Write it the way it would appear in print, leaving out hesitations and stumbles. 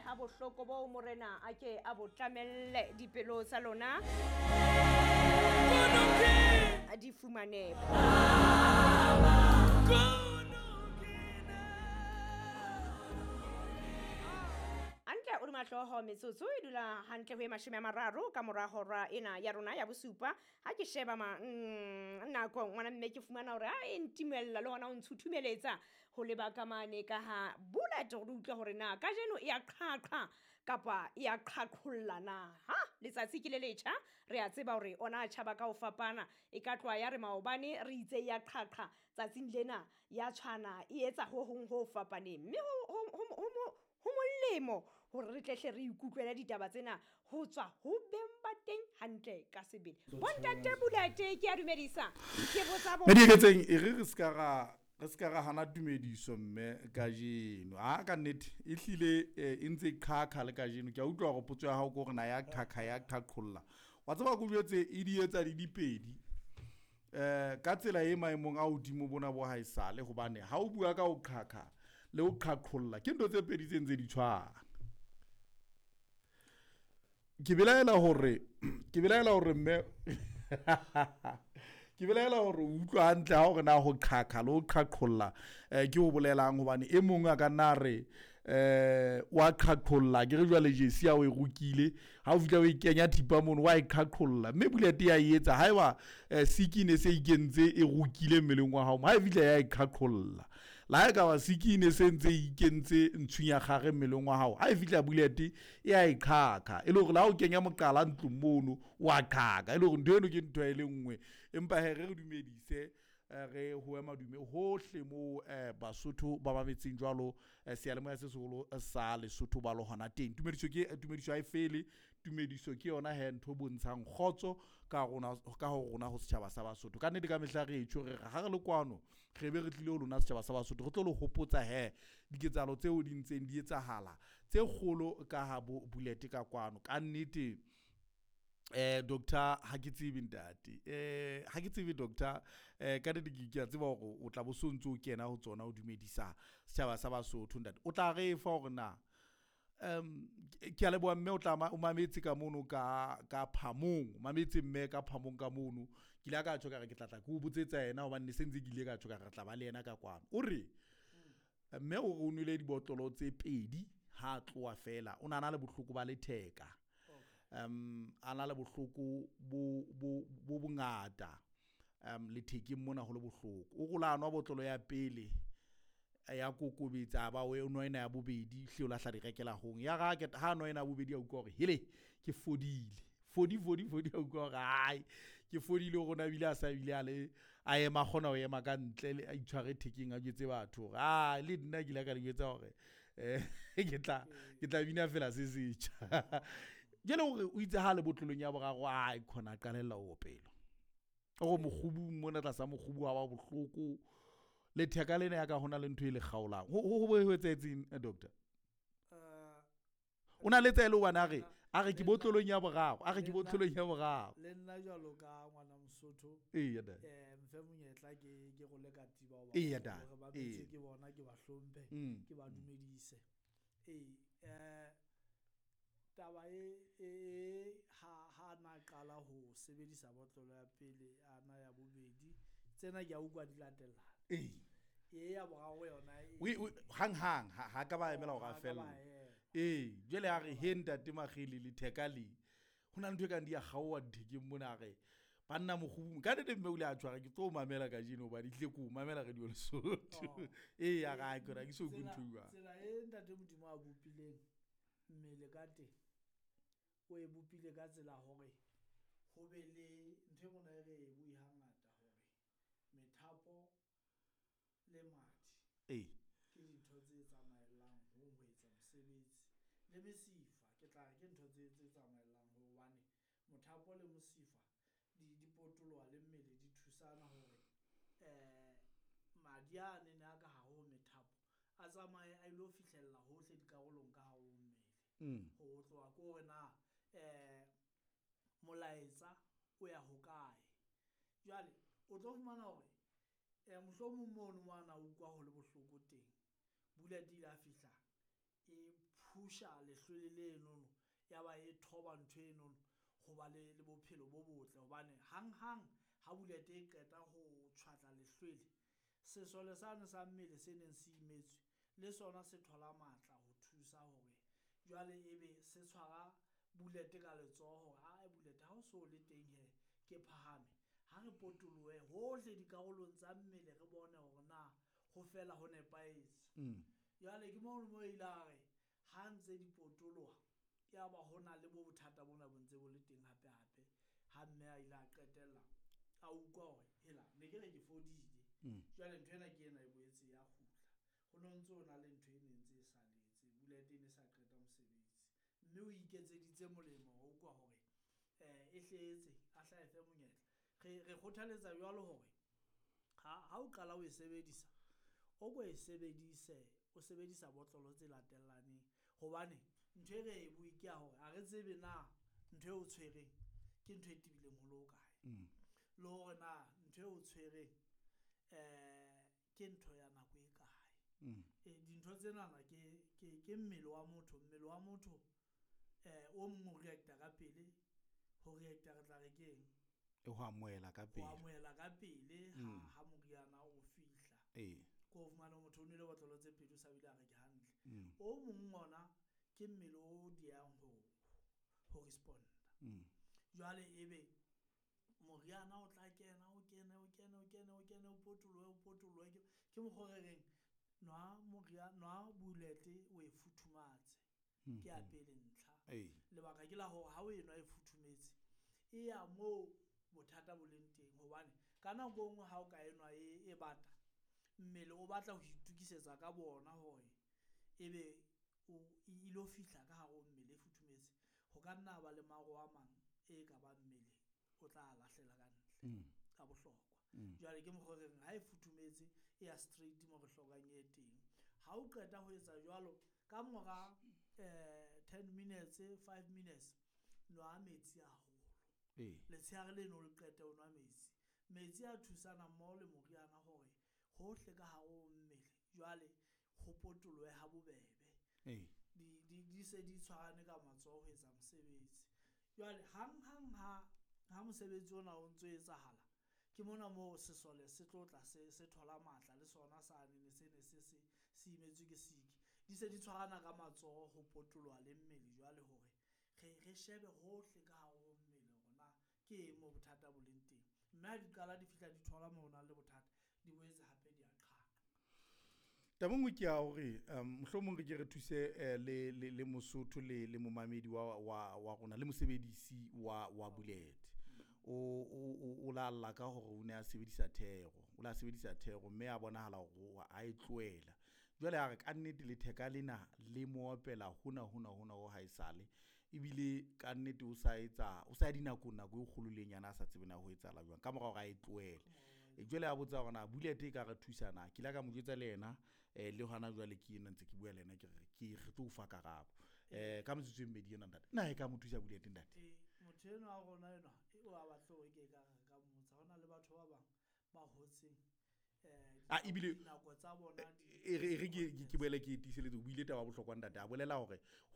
ha bohloko bo morena a ke a bo tlamelle dipelo tsa lona di fumane Antle o matloho metsotso e dula hantle ho e 30 ka mora hora ena ya rona ya bosupa ha ke sheba nako ngwana mme ke fumana hore a e ntimella le hona o ntshuthumeletsa ho lebaka mane ka ha bullet re utlwa hore na ka jeno e ya qhaqha kapa e ya qhaqholla na ha letsatsi ke le letjha re a tseba hore ona tjhaba ka ho fapana e ka tloa ya re maobane re itse ya qhaqha tsatsing lena ya tshwana e etsa ho hong ho fapaneng mme ho molemo hore re tlehle re ikutlwela ditaba tsena ho tswa ho beng ba teng hantle ka sebele bontate bulete ke a dumedisa ke botsa bo mediketseng e re ska ra hana tumediso mme ka jeno ka nnete e hlile e ntse khakha le ka jeno ke a utlwa go potso ya hao go rena ya khakha ya qhaqholla wa tseba go bjetse e di etsa di dipedi ka tsela e maemong a hodimo bona bo haisale hobane ha o bua ka o khakha le o qhaqholla ke ntho tse pedi tse ntse di tshwana ke belaela hore mme ke belaela hore o utlwa hantle ha hore na ho qhaqha le ho qhaqholla ke ho bolelang hobane e mong a ka nna re wa qhaqholla ke re jwa le jesi ya o e rukile ha o fitla o ikenya thipa mono wa e qhaqholla mme bulete ya etsa haeba sikine se ikentse e rukile mmeleng wa hao ha e fitla ya e qhaqholla la e ka ba sikine se ntse ikentse ntshwinya gage mmeleng wa hao ha e fitla bulete ya e qhaqha e le hore la o kenya mokala ntlong mono wa qhaqha e le hore ntho eno ke ntho e le nngwe empa he re dumedise re ho madume hohle mo Basotho ba babetseng jwalo sealemoya se seholo sa Lesotho ba lo hona teng tumediso ha e fele tumediso ke yona he ntho bontshang khotso ka ho rona ho setjhaba sa Basotho ka nnete ka mehla re etjho re ga re le kwano re be re tlile ho lona setjhaba sa Basotho re tlo le hopotsa he diketsalo tseo di ntseng di etsahala tse kgolo ka ha bulete ka kwano ka nnete doctor ha ke tsebe ntate ha ke tsebe doctor ka di ke a tseba hore o tla bo sontse o kena ho tsona o dumedisa setjhaba sa Basotho ntate o tla re fa hore na ke a leboha mme o mametse ka mono ka phamong mametse mme ka phamong ka mono ke ile ka tjho ka re ke tlatla ke o botsetsa yena hobane se ntse ke ile ka tjho ka re tla ba le yena ka kwano o re mme o nwele dibotlolo tse pedi ha tloa fela o nana le bohloko ba letheka a na le bohloko bo bongata lethekeng mona ho le bohloko o golanwa botlolo ya pele ya kokobetsa ba we no ena ya bobedi hle o lahla di rekela hong ya ga ke ha no ena ya bobedi ya utlwa hore hele ke fodile ya utlwa hore ai ke fodile go na bile a sa bile a ema gona o ema ka ntle a itshware thekeng a jetse batho le nna ke la ka di jwetsa hore ke tla bina fela se setjha jele hore o itse ha le botlolong ya boraro a khona qalella o pelo go mogubu mona tla sa mogubu wa ba bohloko le theka lena ya ka hona le ntho e le kgaolang ho boetsetseng doctor ona le tselo bana a re ke botlolong ya boraro le nna jalo ka ngwana Mosotho da mfe monyetla ke go le ka tiba da ba ke bona ke ba hlompe ke ba dumedise taba ha na qala ho sebedisa botlolo ya pele ana ya bobedi tsena ke a utlwa di latellana ya boraro yona hang ha ka ba emela go ga fela jele a re he ntate magili le thekali hona ntwe ka ndi ya gaowa dithekeng mona ge banna mogubu ka nete mme o le a tshwara ke tlo mamela ka jeno ba ditle ko mamela ga di Lesotho ya ga ke so kunthuwa tsela ntate modimo a bopileng mmele ka teng o e bopile ka tsela hore ho be le ntho mona re e bui hangata hore methapo le madi ke dintho tse tsamaelang ho etsa mosebetsi le mesifa ke tla ke ntho tse tsamaelang hobane mothapo le mosifa di potoloha le mmele di thusana hore madi a nene a ka ho methapo a tsamaye a ilo fihlella hohle dikarolong ka ha o mmele ho tloha ko na molaetsa o ya hokae jwale o tlo fumana hore mohlomong mono mwana o kwa ho le bohloko teng bula di la fihla e phusha lehlwele lenono ya ba e thoba ntho enono go ba le bophelo bo botle gobane hang ha bulete e qeta go tshwatla lehlwele sesole sane sa mmele se neng se imetswe le sona se thola matla go thusa gore jwale ebe se tshwara bulete ka letsogo a bulete ha o so le teng he ke phahame ha re potolohe hohle dikarolong tsa mmele re bone gore na go fela go nepaetse jwale ke mo ile a re ha ntse dipotoloha ya ba hona le bo bothata bona bontse bo le teng hape ha mme a ile a qetella a utlwa gore hela ne ke re ke fodile jwale ntho ena ke ena e boetse ya khutla go no ntse o na le ntho e nentse e saletse bulete ne sa qeta mosebetsi mme o iketseditse molemo go utlwa gore e hletse a hlaefe monyetla re kgothaletsa jwalo gore ha o qala o e sebedisa o go e sebedise o sebedisa botlolo tse latellaneng gobane ntho e re e bue ke ya gore a re tsebe na ntho e o tshwereng ke ntho e tibileng go lo kae le gore na ntho e o tshwereng ke ntho ya nako e kae dintho tsenana ke mmele wa motho o mongwe o reacta ka pele go reacta re tla re ke eng e go amoela ka pele ha moriana o fihla ko fumana motho o nile botlolo tse pedi o sa bile a re ke hantle o mongwe ona ke mmele o diang go responda jwale ebe moriana o tla kena o potolohe ke mogorereng nwa bulete o e futhumatse ke a pele ntlha lebaka ke la gore ha o e nwa e futhumetse e ya mo bothata bo leng teng gobane ka nako nngwe ha o ka enwa e bata mmele o batla go itukisetsa ka bona gore ebe o ilo fihla ka go mmele e futhumetse go ka nna ba le mago a mang e ka ba mmele o tla lahlela ka ntle ka bohlokwa jwale ke mogoreng ha e futhumetse e ya straight mo re hlokang e teng ha o qeta go etsa jwalo ka mora 10 minutes 5 minutes nwa metsi a holo letshehare le no le qeta o nwa metsi a thusana mmoho le moriana gore hohle ka haro mmele jwale go potolohe ha bobebe di se di tshwarane ka matsoho ho etsa mosebetsi jwale hang ha mosebetsi ona o ntse etsahala ke mona mo sesole se tlotla se thola matla le sona sa ne se imetswe ke siki di se di tshwarana ka matsoho go potoloha le mmele jwale gore re shebe hohle ka haro mmele gona ke mo bothata bo leng teng mme ha di qala di fihla di thola mo hona le bothata di boetse hape di a qhaka tabongwe ke ya gore mohlomong re ke re thuse le Mosotho le momamedi wa rona le mosebedisi wa bulete o la alla ka gore o ne a sebedisa thero mme a bonahala gore a e tloela jwale a re ka nnete le theka lena le moopela hona go haisale ebile ka nnete o sa dinako e kgololenyana a sa tsebena go etsala jwang ka morago ga e tloela jwale a botsa gona bulete ka re thusana ke la ka mo jetsa le yena le hana jwale ke ena ntse ke bua le yena ke re tlo fa karabo ka motsitswe mmedi yena ntate na e ka mo thusa bulete ntate motho eno a gona ena o a batlo ke ka motsa gona le batho ba bang ba hotseng ebile nako tsa bona ke boele ke itiseletse o buile taba bohlokwa ntate a bolela gore